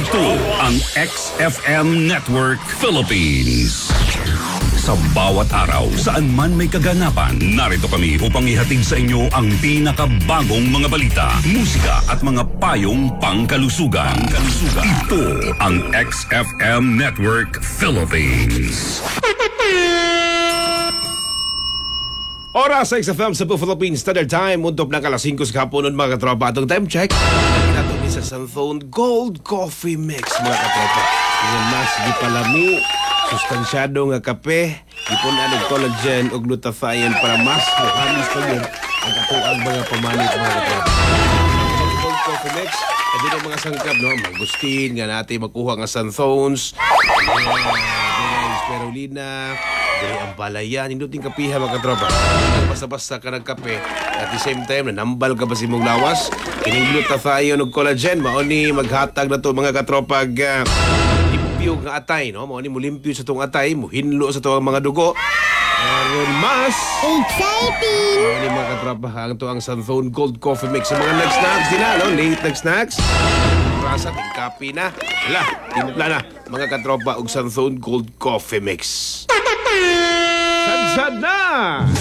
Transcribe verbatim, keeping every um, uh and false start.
Ito ang X F M Network Philippines. Sa bawat araw, saan man may kaganapan, narito kami upang ihatid sa inyo ang pinakabagong mga balita, musika at mga payong pangkalusugan. Pangkalusugan. Ito ang X F M Network Philippines. Oras sa X F M sa Philippines Standard Time. Muntop ng alas singko sa kapunon mga katropa. Atong time check. Nato ni sa Sunphone Gold Coffee Mix mga katropa. Yung mas di palami, sustansyado nga kape, ipon anong collagen o glutathione para mas mahamis pa yun ang katuang mga pamanit mga katropa. Gold Coffee Mix, hindi na mga sangkap, no? Magustin nga natin makuha nga Sunphones, spirulina, dili ang balayan, hindi ting kapiha mga katropa. Basta-basta ka nagkape, at the same time, nanambal ka ba si mong lawas, kining glutathione o collagen, mauni maghatag na to mga katropa uh, limpyo nga atay, no? Mauni mo limpyo sa tong atay, mo hinlo sa tong mga dugo. Aron mas exciting! Mauni mga katropa, ang to ang Sunphone Gold Coffee Mix. Sa mga nag-snacks din na, no? Late nag-snacks. Rasa, tingkapi na. Wala, timpla na. Mga katropa, og Sunphone Gold Coffee Mix. Sadsad na!